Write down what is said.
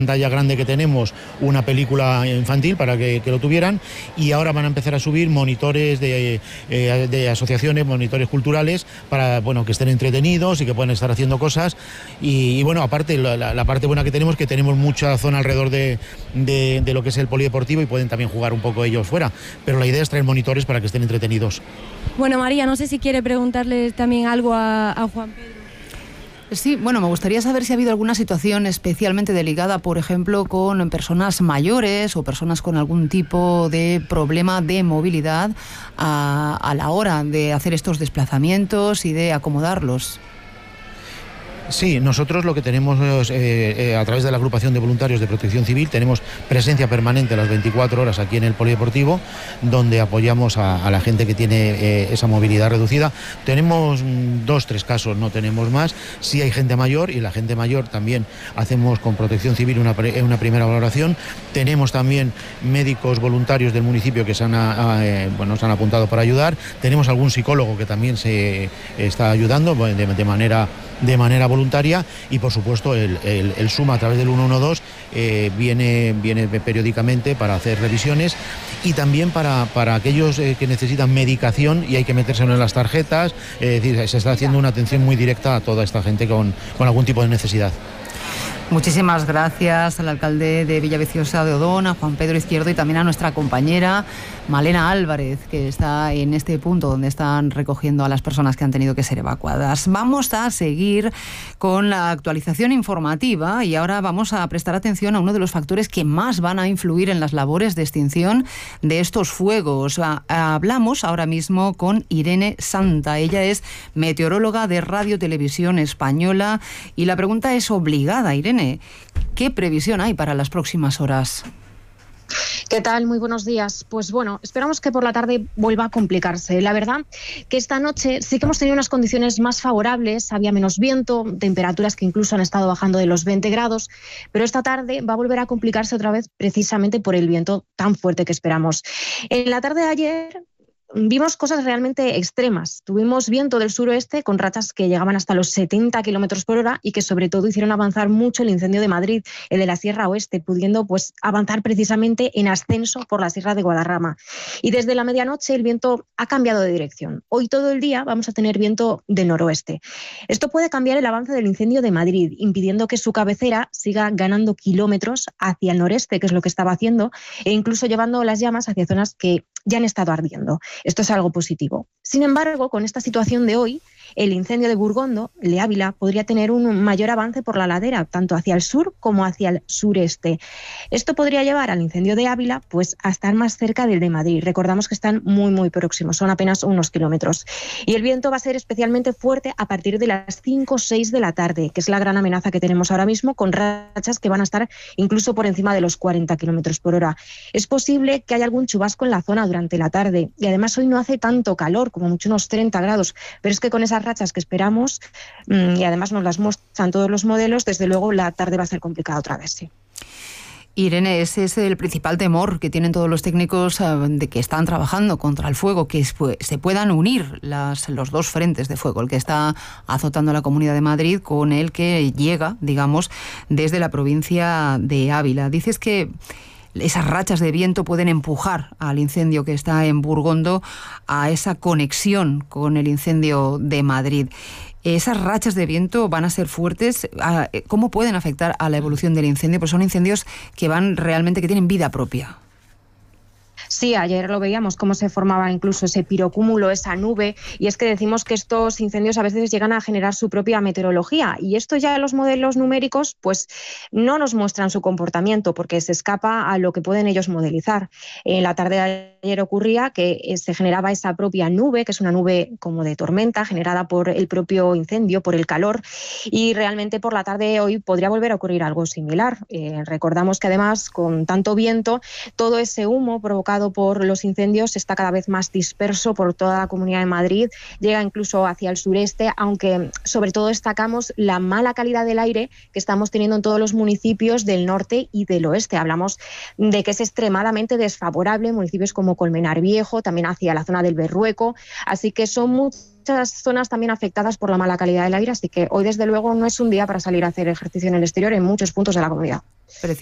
pantalla grande que tenemos una película infantil para que lo tuvieran, y ahora van a empezar a subir monitores de asociaciones, monitores culturales para que estén entretenidos y que puedan estar haciendo cosas. Y bueno, aparte la parte buena que tenemos mucha zona alrededor de lo que es el polideportivo y pueden también jugar un poco ellos fuera, pero la idea es traer monitores para que estén entretenidos. Bueno, María, no sé si quiere preguntarle también algo a Juan Pedro. Sí, bueno, me gustaría saber si ha habido alguna situación especialmente delicada, por ejemplo, con personas mayores o personas con algún tipo de problema de movilidad a la hora de hacer estos desplazamientos y de acomodarlos. Sí, nosotros lo que tenemos a través de la agrupación de voluntarios de Protección Civil, tenemos presencia permanente las 24 horas aquí en el polideportivo, donde apoyamos a la gente que tiene esa movilidad reducida. Tenemos 2-3 casos, no tenemos más. Sí hay gente mayor, y la gente mayor también hacemos con Protección Civil una primera valoración. Tenemos también médicos voluntarios del municipio que se han apuntado para ayudar. Tenemos algún psicólogo que también se está ayudando de manera voluntaria, y por supuesto el SUMA a través del 112 viene periódicamente para hacer revisiones, y también para aquellos que necesitan medicación y hay que metérselo en las tarjetas. Es decir, se está haciendo una atención muy directa a toda esta gente con algún tipo de necesidad. Muchísimas gracias al alcalde de Villaviciosa de Odón, a Juan Pedro Izquierdo, y también a nuestra compañera Malena Álvarez, que está en este punto donde están recogiendo a las personas que han tenido que ser evacuadas. Vamos a seguir con la actualización informativa y ahora vamos a prestar atención a uno de los factores que más van a influir en las labores de extinción de estos fuegos. Hablamos ahora mismo con Irene Santa. Ella es meteoróloga de Radio Televisión Española y la pregunta es obligada, Irene. ¿Qué previsión hay para las próximas horas? ¿Qué tal? Muy buenos días. Pues bueno, esperamos que por la tarde vuelva a complicarse. La verdad que esta noche sí que hemos tenido unas condiciones más favorables, había menos viento, temperaturas que incluso han estado bajando de los 20 grados, pero esta tarde va a volver a complicarse otra vez precisamente por el viento tan fuerte que esperamos. En la tarde de ayer vimos cosas realmente extremas. Tuvimos viento del suroeste con rachas que llegaban hasta los 70 kilómetros por hora y que sobre todo hicieron avanzar mucho el incendio de Madrid, el de la Sierra Oeste, pudiendo avanzar precisamente en ascenso por la Sierra de Guadarrama. Y desde la medianoche el viento ha cambiado de dirección. Hoy todo el día vamos a tener viento del noroeste. Esto puede cambiar el avance del incendio de Madrid, impidiendo que su cabecera siga ganando kilómetros hacia el noreste, que es lo que estaba haciendo, e incluso llevando las llamas hacia zonas que ya han estado ardiendo. Esto es algo positivo. Sin embargo, con esta situación de hoy, el incendio de Burgondo, el de Ávila, podría tener un mayor avance por la ladera, tanto hacia el sur como hacia el sureste. Esto podría llevar al incendio de Ávila a estar más cerca del de Madrid. Recordamos que están muy, muy próximos, son apenas unos kilómetros. Y el viento va a ser especialmente fuerte a partir de las 5 o 6 de la tarde, que es la gran amenaza que tenemos ahora mismo, con rachas que van a estar incluso por encima de los 40 kilómetros por hora. Es posible que haya algún chubasco en la zona durante la tarde, y además hoy no hace tanto calor, como mucho unos 30 grados, pero es que con esas rachas que esperamos, y además nos las muestran todos los modelos, desde luego la tarde va a ser complicada otra vez, sí. Irene, ese es el principal temor que tienen todos los técnicos de que están trabajando contra el fuego, que se puedan unir los dos frentes de fuego, el que está azotando la Comunidad de Madrid con el que llega, digamos, desde la provincia de Ávila. Dices que esas rachas de viento pueden empujar al incendio que está en Burgondo a esa conexión con el incendio de Madrid. ¿Esas rachas de viento van a ser fuertes? ¿Cómo pueden afectar a la evolución del incendio? Pues son incendios que tienen vida propia. Sí, ayer lo veíamos cómo se formaba incluso ese pirocúmulo, esa nube, y es que decimos que estos incendios a veces llegan a generar su propia meteorología, y esto ya los modelos numéricos no nos muestran su comportamiento porque se escapa a lo que pueden ellos modelizar. En la tarde de ayer ocurría que se generaba esa propia nube, que es una nube como de tormenta generada por el propio incendio, por el calor, y realmente por la tarde de hoy podría volver a ocurrir algo similar. Recordamos que además con tanto viento, todo ese humo provocado afectado por los incendios está cada vez más disperso por toda la Comunidad de Madrid, llega incluso hacia el sureste, aunque sobre todo destacamos la mala calidad del aire que estamos teniendo en todos los municipios del norte y del oeste. Hablamos de que es extremadamente desfavorable en municipios como Colmenar Viejo, también hacia la zona del Berrueco, así que son muchas zonas también afectadas por la mala calidad del aire, así que hoy desde luego no es un día para salir a hacer ejercicio en el exterior en muchos puntos de la comunidad.